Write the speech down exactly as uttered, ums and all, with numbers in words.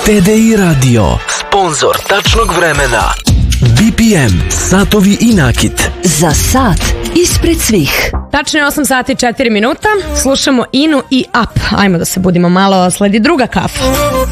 T D I Radio, sponsor tačnog vremena. B P M, satovi i nakit. Za sat ispred svih. Tačno je osam sati i četiri minuta. Slušamo Inu i Up. Ajmo da se budimo malo, sledi druga kafa.